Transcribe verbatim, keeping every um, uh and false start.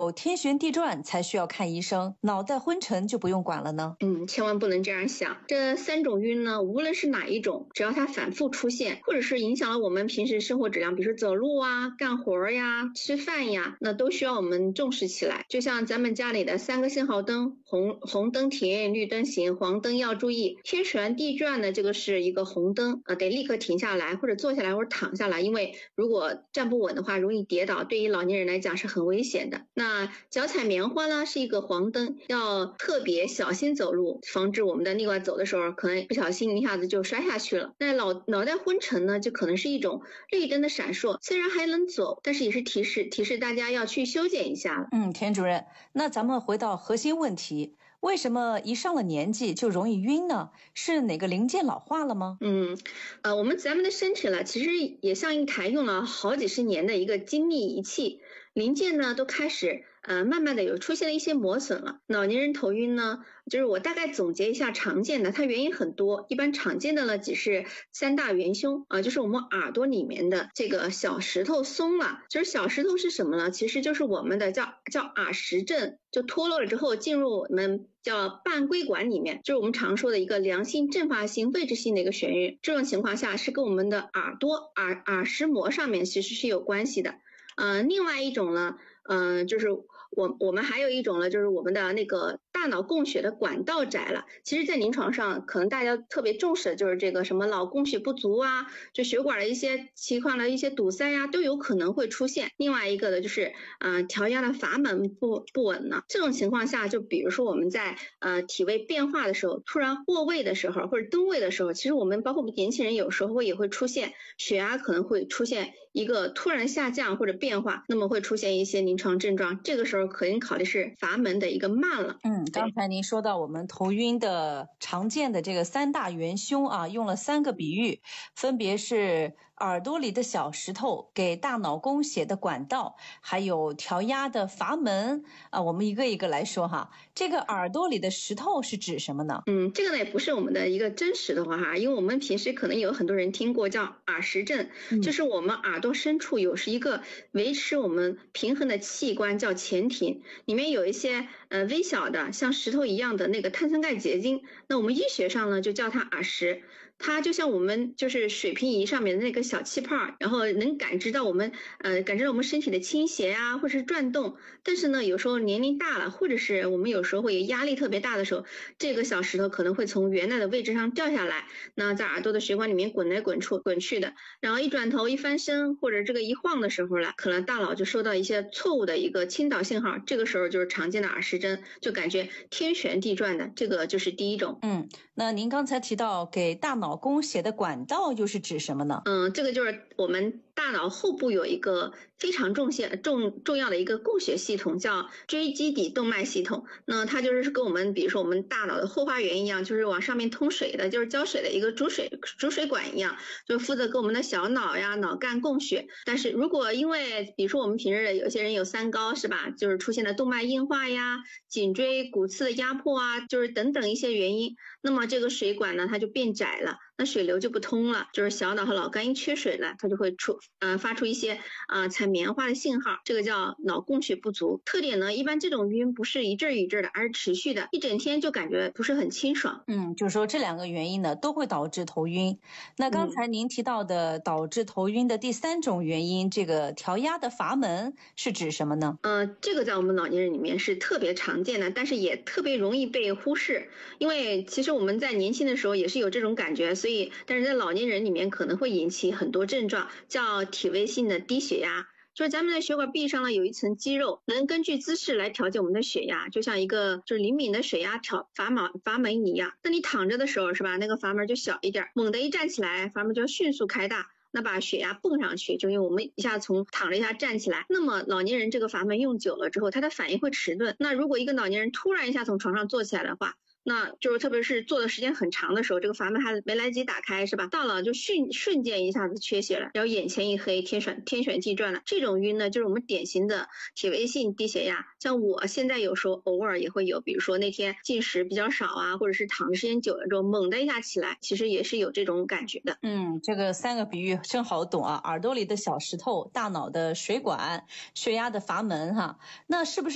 有天旋地转才需要看医生，脑袋昏沉就不用管了呢？ 嗯，千万不能这样想。这三种晕呢，无论是哪一种，只要它反复出现，或者是影响了我们平时生活质量，比如说走路啊、干活呀、吃饭呀，那都需要我们重视起来。就像咱们家里的三个信号灯，红红灯停，绿灯行，黄灯要注意。天旋地转呢，这个是一个红灯，呃，得立刻停下来，或者坐下来，或者躺下来，因为如果站不稳的话，容易跌倒，对于老年人来讲是很危险的。那脚踩棉花呢，是一个黄灯，要特别小心走路，防止我们的另外走的时候可能不小心一下子就摔下去了。那脑脑袋昏沉呢，就可能是一种绿灯的闪烁，虽然还能走，但是也是提示提示大家要去修剪一下了。 嗯，田主任，那咱们回到核心问题，为什么一上了年纪就容易晕呢？是哪个零件老化了吗？ 嗯，呃，我们咱们的身体了，其实也像一台用了好几十年的一个精密仪器，零件呢都开始呃慢慢的有出现了一些磨损了。老年人头晕呢，就是我大概总结一下常见的，它原因很多，一般常见的呢只是三大元凶啊、呃，就是我们耳朵里面的这个小石头松了。就是小石头是什么呢？其实就是我们的叫叫耳石阵，就脱落了之后进入我们叫半规管里面，就是我们常说的一个良性阵发性位置性的一个眩晕。这种情况下是跟我们的耳朵耳耳石膜上面其实是有关系的。呃，另外一种呢，嗯、呃，就是我我们还有一种呢，就是我们的那个大脑供血的管道窄了。其实在临床上可能大家特别重视的就是这个什么脑供血不足啊，就血管的一些情况的一些堵塞呀、啊，都有可能会出现。另外一个呢，就是呃调压的阀门不不稳呢。这种情况下，就比如说我们在呃体位变化的时候，突然卧位的时候或者蹲位的时候，其实我们包括年轻人有时候也会出现血压可能会出现一个突然下降或者变化，那么会出现一些临床症状，这个时候可能考虑是阀门的一个慢了。 嗯，刚才您说到我们头晕的常见的这个三大元凶啊，用了三个比喻，分别是耳朵里的小石头、给大脑供血的管道，还有调压的阀门啊。我们一个一个来说哈。这个耳朵里的石头是指什么呢？ 嗯，这个呢也不是我们的一个真实的话哈，因为我们平时可能有很多人听过叫耳石阵，嗯、就是我们耳朵深处有是一个维持我们平衡的器官叫前庭，里面有一些呃微小的像石头一样的那个碳酸钙结晶，那我们医学上呢就叫它耳石。它就像我们就是水平仪上面的那个小气泡，然后能感知到我们呃感知到我们身体的倾斜啊或者是转动。但是呢有时候年龄大了，或者是我们有时候会压力特别大的时候，这个小石头可能会从原来的位置上掉下来，那在耳朵的血管里面滚来滚出滚去的，然后一转头一翻身或者这个一晃的时候了，可能大脑就收到一些错误的一个倾倒信号，这个时候就是常见的耳石针，就感觉天旋地转的，这个就是第一种。 嗯，那您刚才提到给大脑供血的管道又是指什么呢？ 嗯，这个就是我们大脑后部有一个非常重线重重要的一个供血系统，叫椎基底动脉系统。那它就是跟我们比如说我们大脑的后花园一样，就是往上面通水的，就是浇水的一个主水主水管一样，就负责跟我们的小脑呀脑干供血。但是如果因为比如说我们平时有些人有三高是吧，就是出现了动脉硬化呀、颈椎骨刺的压迫啊，就是等等一些原因，那么这个水管呢它就变窄了，那水流就不通了，就是小脑和脑干一缺水了，它就会出呃发出一些呃采棉花的信号，这个叫脑供血不足。特点呢，一般这种晕不是一阵一阵的，而是持续的，一整天就感觉不是很清爽。 嗯，就是说这两个原因呢都会导致头晕。那刚才您提到的导致头晕的第三种原因，嗯、这个调压的阀门是指什么呢？ 呃，这个在我们老年人里面是特别常见的，但是也特别容易被忽视，因为其实我们在年轻的时候也是有这种感觉，所以但是在老年人里面可能会引起很多症状，叫体位性的低血压。就是咱们的血管壁上呢有一层肌肉，能根据姿势来调节我们的血压，就像一个就是灵敏的水压调阀门阀门一样。那你躺着的时候是吧，那个阀门就小一点，猛地一站起来，阀门就要迅速开大，那把血压蹦上去，就因为我们一下从躺着一下站起来。那么老年人这个阀门用久了之后，他的反应会迟钝。那如果一个老年人突然一下从床上坐起来的话，那就是特别是坐的时间很长的时候，这个阀门还没来得及打开是吧，大脑就瞬瞬间一下子缺血了，然后眼前一黑，天旋天旋地转了。这种晕呢就是我们典型的体位性低血压。像我现在有时候偶尔也会有，比如说那天进食比较少啊，或者是躺的时间久了之后猛的一下起来，其实也是有这种感觉的。 嗯，这个三个比喻真好懂啊，耳朵里的小石头，大脑的水管，血压的阀门哈，那是不是